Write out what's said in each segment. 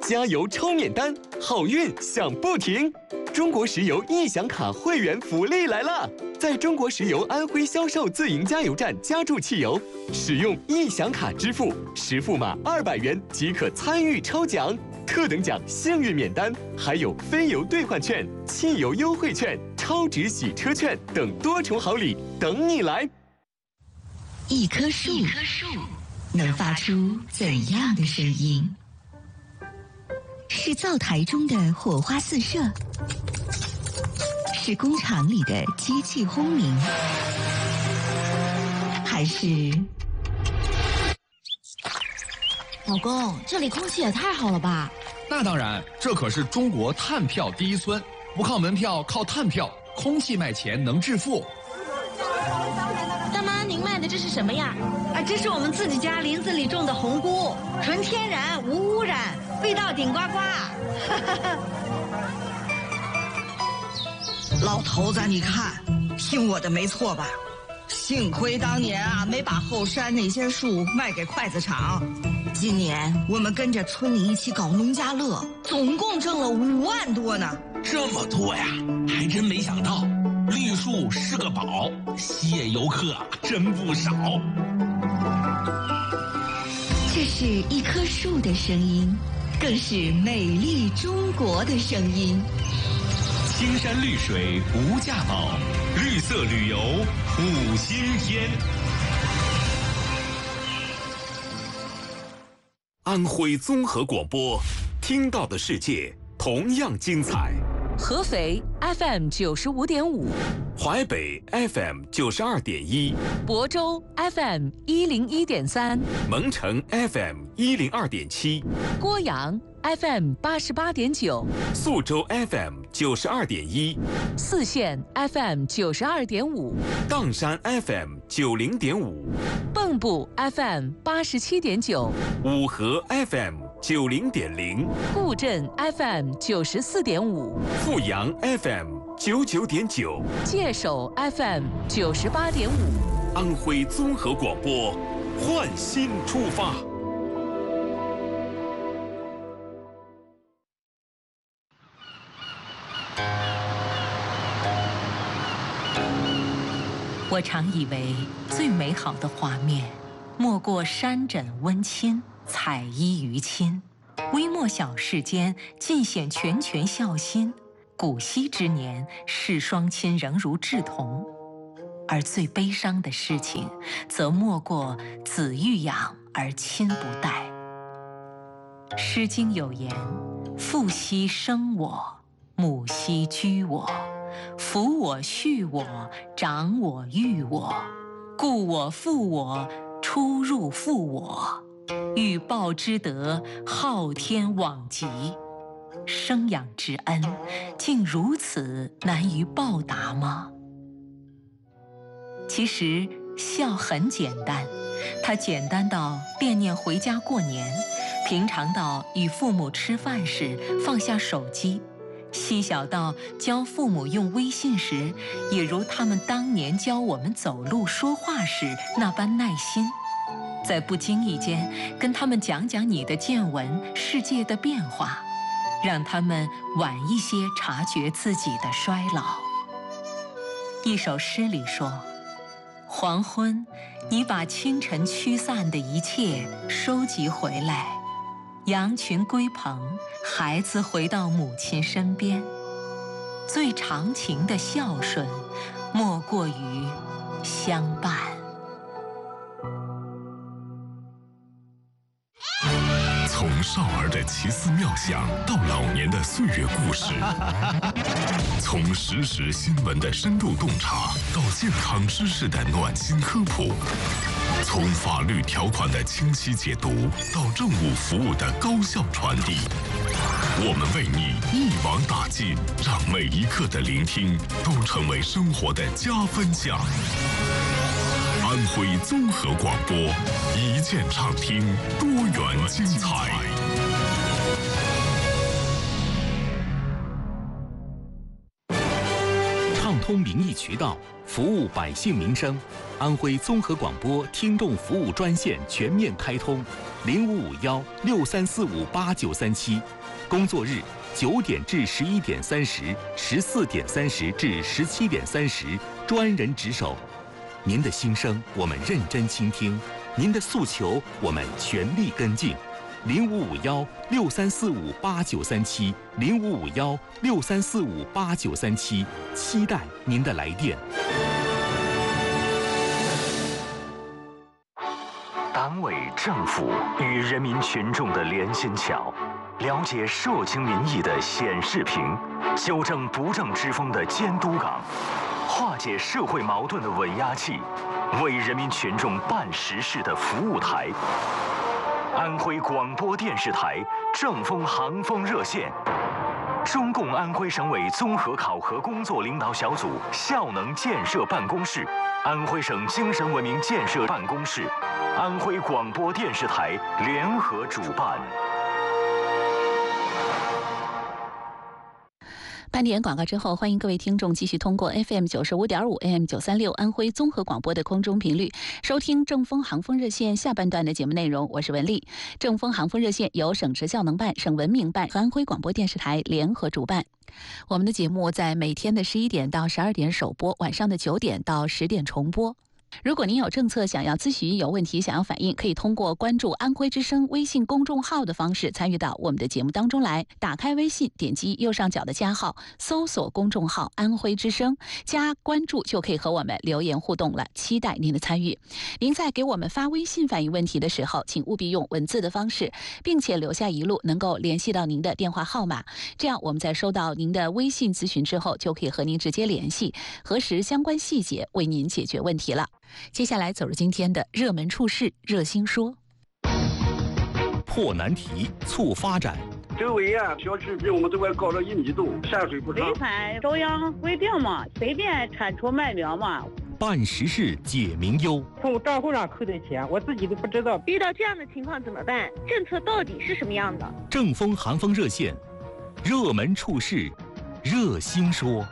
加油抽免单，好运享不停！中国石油易享卡会员福利来了！在中国石油安徽销售自营加油站加注汽油，使用易享卡支付，实付码200元即可参与抽奖。特等奖幸运免单，还有非油兑换券、汽油优惠券、超值洗车券等多重好礼等你来。 一棵树能发出怎样的声音？是灶台中的火花四射，是工厂里的机器轰鸣，还是…… 老公，这里空气也太好了吧？ 那当然，这可是中国碳票第一村，不靠门票，靠碳票，空气卖钱能致富。 大妈，您卖的这是什么呀？ 这是我们自己家林子里种的红菇，纯天然无污染，味道顶呱呱。 老头子，你看，听我的没错吧？幸亏当年没把后山那些树卖给筷子厂。今年我们跟着村里一起搞农家乐，总共挣了5万多呢。 这么多呀，还真没想到，绿树是个宝，吸引游客真不少。 这是一棵树的声音，更是美丽中国的声音。 青山绿水无价宝，绿色旅游5星天。 安徽综合广播，听到的世界同样精彩。 合肥 FM 95.5， 淮北 FM 92.1， 亳州 FM 101.3， 蒙城 FM 102.7， 郭阳 FM 88.9， 宿州 FM 92.1， 泗县 FM 92.5， 砀山 FM 90.5， 蚌埠 FM 87.9， 五河 FM 90.0， 固镇 FM 94.5， 阜阳 FM 99.9， 界首 FM 98.5。 安徽综合广播，焕新出发。 我常以为最美好的画面，莫过山枕温馨，彩衣娱亲，微末小事间，尽显拳拳孝心。古稀之年，视双亲仍如稚童。而最悲伤的事情，则莫过子欲养而亲不待。《诗经》有言：“父兮生我，母兮居我，抚我畜我，长我育我，故我负我，出入负我，欲报之德，昊天罔极。生养之恩，竟如此难于报答吗？”其实孝很简单，它简单到惦念回家过年，平常到与父母吃饭时放下手机，细小到教父母用微信时，也如他们当年教我们走路说话时那般耐心，在不经意间跟他们讲讲你的见闻、世界的变化，让他们晚一些察觉自己的衰老。一首诗里说：“黄昏，你把清晨驱散的一切收集回来，羊群归棚，孩子回到母亲身边。最长情的孝顺，莫过于相伴。” 从少儿的奇思妙想到老年的岁月故事，从实时新闻的深度洞察到健康知识的暖心科普，从法律条款的清晰解读到政务服务的高效传递，我们为你一网打尽，让每一刻的聆听都成为生活的加分项。安徽综合广播，一键畅听，多元精彩。 畅通民意渠道，服务百姓民生。 安徽综合广播听众服务专线全面开通，0551-6345-8937，工作日9点至11点30、14点30至17点30，专人值守。您的心声我们认真倾听，您的诉求我们全力跟进。0551-6345-8937，0551-6345-8937，期待您的来电。 党委政府与人民群众的连心桥，了解社情民意的显示屏，纠正不正之风的监督岗，化解社会矛盾的稳压器，为人民群众办实事的服务台。安徽广播电视台正风航风热线，中共安徽省委综合考核工作领导小组效能建设办公室，安徽省精神文明建设办公室，安徽广播电视台联合主办。 半点广告之后，欢迎各位听众继续通过 FM 95.5 AM 936安徽综合广播的空中频率收听正风航风热线下半段的节目内容。我是文丽。正风航风热线由省直效能办、省文明办和安徽广播电视台联合主办。我们的节目在每天的11点到12点首播，晚上的9点到10点重播。如果您有政策想要咨询、有问题想要反映，可以通过关注安徽之声微信公众号的方式参与到我们的节目当中来。打开微信，点击右上角的加号，搜索公众号安徽之声，加关注就可以和我们留言互动了，期待您的参与。您在给我们发微信反映问题的时候，请务必用文字的方式，并且留下一路能够联系到您的电话号码，这样我们在收到您的微信咨询之后，就可以和您直接联系，核实相关细节，为您解决问题了。接下来走入今天的热门处事热心说， 破难题促发展。 周围小区比我们这块高了1米多，山水不长。 潍坊朝阳规定嘛，随便产出卖苗嘛。 办实事解民忧， 从账户上扣的钱，我自己都不知道。 遇到这样的情况怎么办？政策到底是什么样的？ 正风航风热线，热门处事热心说。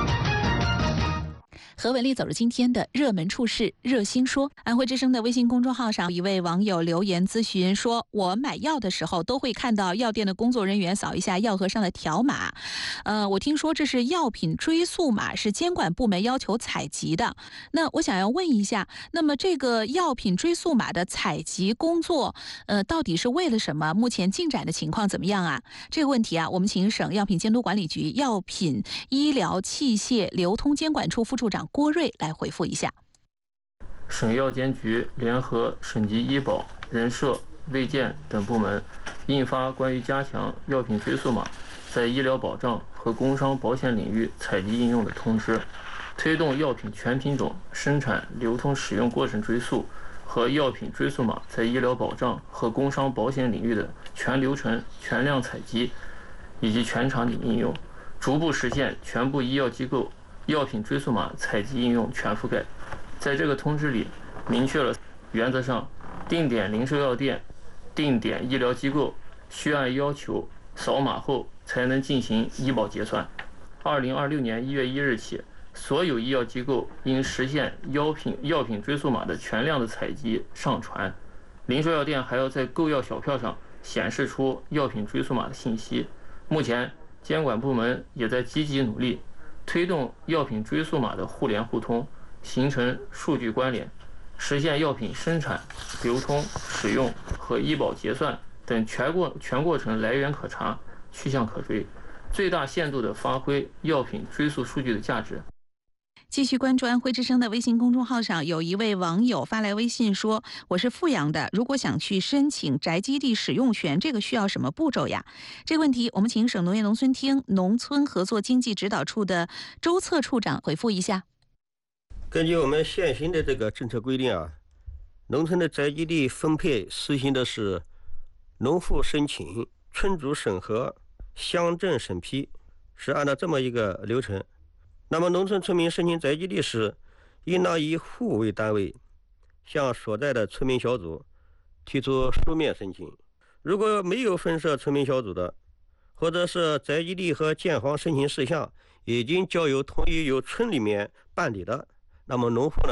和文丽走入今天的热门处事热心说。安徽之声的微信公众号上，一位网友留言咨询说，我买药的时候都会看到药店的工作人员扫一下药盒上的条码。我听说这是药品追溯码，是监管部门要求采集的。那我想要问一下，那么这个药品追溯码的采集工作，到底是为了什么？目前进展的情况怎么样啊？这个问题啊，我们请省药品监督管理局药品医疗器械流通监管处副处长郭瑞来回复一下。 省药监局联合省级医保、人社、卫健等部门印发关于加强药品追溯码在医疗保障和工伤保险领域采集应用的通知，推动药品全品种生产、流通、使用过程追溯和药品追溯码在医疗保障和工伤保险领域的全流程、全量采集以及全场景应用，逐步实现全部医药机构药品追溯码采集应用全覆盖。在这个通知里明确了，原则上定点零售药店、定点医疗机构需按要求扫码后才能进行医保结算。2026年1月1日起，所有医药机构应实现药品追溯码的全量的采集上传。零售药店还要在购药小票上显示出药品追溯码的信息。目前监管部门也在积极努力推动药品追溯码的互联互通，形成数据关联，实现药品生产、流通、使用和医保结算等全过程来源可查、去向可追，最大限度地发挥药品追溯数据的价值。 继续关注安徽之声的微信公众号上，有一位网友发来微信说，我是阜阳的，如果想去申请宅基地使用权，这个需要什么步骤呀？这个问题我们请省农业农村厅农村合作经济指导处的周策处长回复一下。 根据我们现行的这个政策规定啊，农村的宅基地分配实行的是农户申请、村主审核、乡镇审批，是按照这么一个流程。那么农村村民申请宅基地时，应当以户为单位，向所在的村民小组提出书面申请。如果没有分设村民小组的，或者是宅基地和建房申请事项已经交由统一由村里面办理的，那么农户呢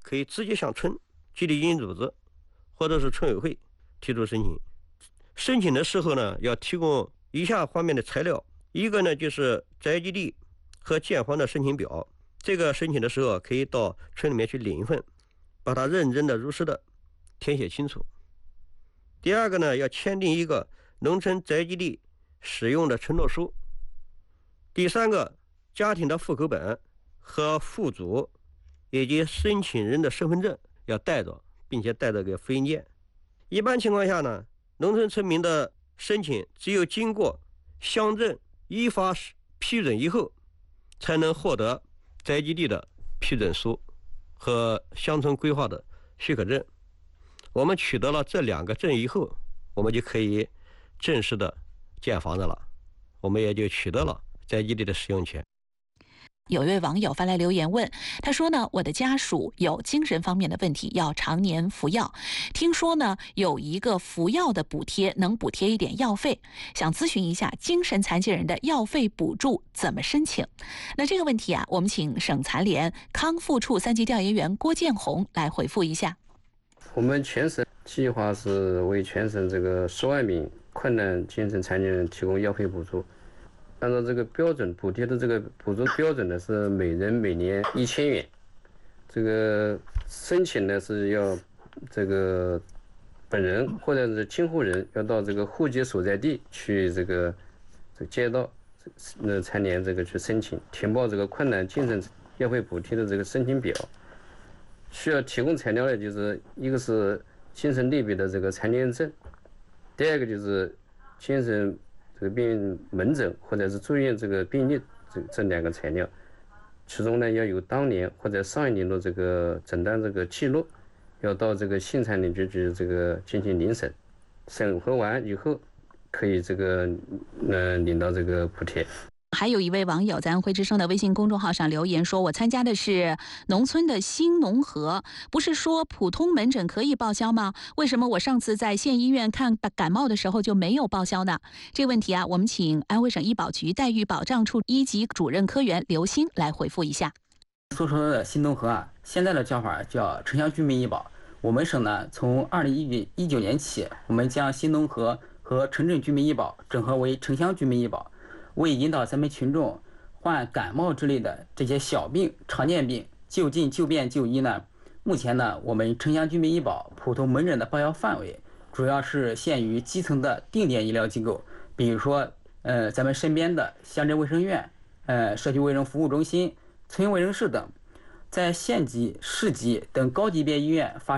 可以直接向村集体经营组织或者是村委会提出申请。申请的时候呢，要提供以下方面的材料：一个呢就是宅基地和建房的申请表，这个申请的时候可以到村里面去领一份，把它认真的如实的填写清楚。第二个呢，要签订一个农村宅基地使用的承诺书。第三个，家庭的户口本和户主以及申请人的身份证要带着，并且带着个复印件。一般情况下呢，农村村民的申请只有经过乡镇依法批准以后，才能获得宅基地的批准书和乡村规划的许可证。我们取得了这2个证以后，我们就可以正式的建房子了，我们也就取得了宅基地的使用权。 有一位网友发来留言问，他说呢，我的家属有精神方面的问题，要常年服药，听说呢有一个服药的补贴，能补贴一点药费，想咨询一下精神残疾人的药费补助怎么申请。那这个问题啊，我们请省残联康复处3级调研员郭建红来回复一下。 我们全省计划是为全省这个10万名困难精神残疾人提供药费补助。按照这个标准，补贴的这个补助标准呢是每人每年1000元。这个申请呢是要这个本人或者是监护人要到这个户籍所在地去这个街道残联这个去申请，填报这个困难精神药费补贴的这个申请表。需要提供材料的就是一个是精神类别的这个残疾人证，第二个就是精神这个病门诊或者是住院这个病历这2个材料，其中呢要有当年或者上一年的这个诊断这个记录，要到这个县残联局这个进行领审，审核完以后可以这个领到这个补贴。 还有一位网友在安徽之声的微信公众号上留言说，我参加的是农村的新农合，不是说普通门诊可以报销吗？为什么我上次在县医院看感冒的时候就没有报销呢？这个问题啊，我们请安徽省医保局待遇保障处1级主任科员刘鑫来回复一下。 所说的新农合啊，现在的叫法叫城乡居民医保。我们省呢，从2019年起，我们将新农合和城镇居民医保整合为城乡居民医保。为引导咱们群众患感冒之类的这些小病、常见病就近就便就医呢，目前呢，我们城乡居民医保普通门诊的报销范围主要是限于基层的定点医疗机构，比如说咱们身边的乡镇卫生院、社区卫生服务中心、村卫生室等，在县级、市级等高级别医院发